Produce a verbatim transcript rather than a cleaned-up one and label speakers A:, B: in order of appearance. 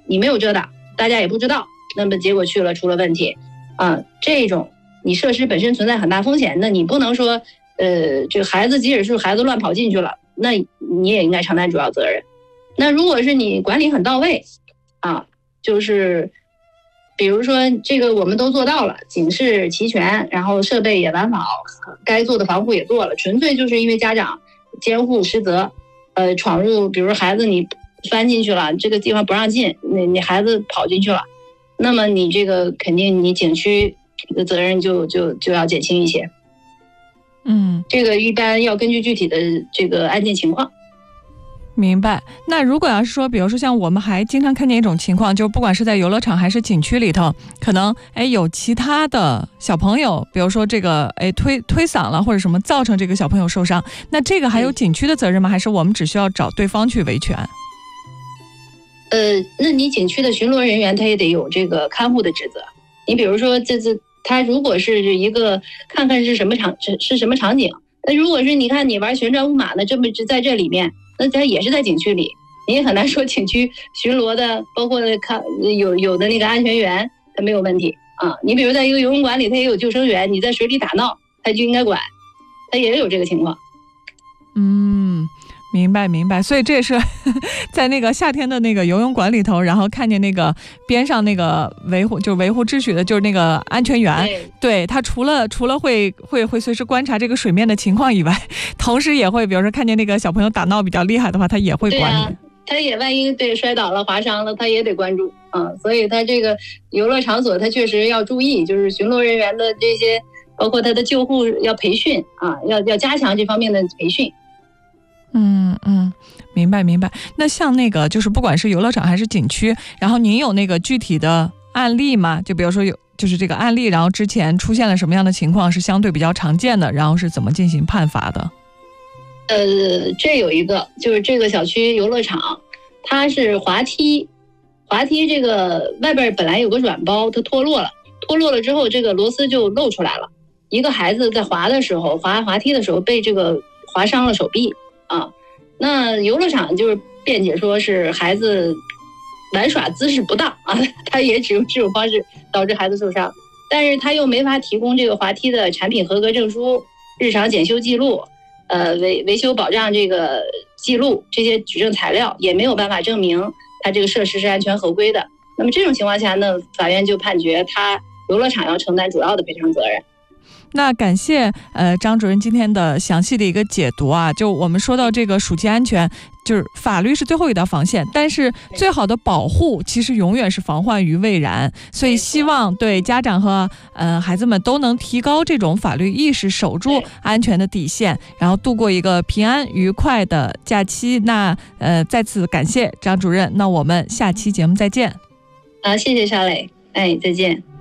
A: 你没有遮挡，大家也不知道，那么结果去了出了问题啊，这种你设施本身存在很大风险，那你不能说呃，这个孩子即使是孩子乱跑进去了，那你也应该承担主要责任。那如果是你管理很到位啊，就是比如说这个我们都做到了，警示齐全，然后设备也完好，该做的防护也做了，纯粹就是因为家长监护失责，呃，闯入，比如孩子你翻进去了，这个地方不让进，你你孩子跑进去了，那么你这个肯定你景区的责任就就就要减轻一些。
B: 嗯，
A: 这个一般要根据具体的这个案件情况。
B: 明白。那如果要是说比如说像我们还经常看见一种情况，就不管是在游乐场还是景区里头，可能哎有其他的小朋友，比如说这个哎推推搡了或者什么，造成这个小朋友受伤，那这个还有景区的责任吗？还是我们只需要找对方去维权？
A: 呃，那你景区的巡逻人员他也得有这个看护的职责。你比如说这这他如果是一个看看是什么场是是什么场景，那如果是你看你玩旋转木马的，这么在这里面，那它也是在景区里，你也很难说景区巡逻的，包括看有有的那个安全员，它没有问题啊。你比如在一个游泳馆里，它也有救生员，你在水里打闹，它就应该管，它也有这个情况。
B: 嗯，明白明白。所以这也是在那个夏天的那个游泳馆里头，然后看见那个边上那个维护就是维护秩序的，就是那个安全员，对, 对他除了除了会会会随时观察这个水面的情况以外，同时也会比如说看见那个小朋友打闹比较厉害的话，他也会管理。啊，
A: 他也万一对摔倒了划伤了，他也得关注啊。所以他这个游乐场所他确实要注意，就是巡逻人员的这些，包括他的救护要培训啊，要要加强这方面的培训。
B: 嗯嗯，明白明白。那像那个就是不管是游乐场还是景区，然后您有那个具体的案例吗？就比如说有就是这个案例，然后之前出现了什么样的情况是相对比较常见的，然后是怎么进行判罚的？
A: 呃，这有一个就是这个小区游乐场，它是滑梯，滑梯这个外边本来有个软包，它脱落了，脱落了之后这个螺丝就露出来了。一个孩子在滑的时候，滑滑梯的时候被这个划伤了手臂。啊，那游乐场就是辩解说是孩子玩耍姿势不当啊，他也只有这种方式导致孩子受伤，但是他又没法提供这个滑梯的产品合格证书、日常检修记录、呃维维修保障这个记录这些举证材料，也没有办法证明他这个设施是安全合规的。那么这种情况下呢，法院就判决他游乐场要承担主要的赔偿责任。
B: 那感谢呃张主任今天的详细的一个解读啊，就我们说到这个暑期安全，就是法律是最后一道防线，但是最好的保护其实永远是防患于未然，所以希望对家长和呃孩子们都能提高这种法律意识，守住安全的底线，然后度过一个平安愉快的假期。那呃再次感谢张主任，那我们下期节目再见。
A: 好，谢谢邵磊，哎，再见。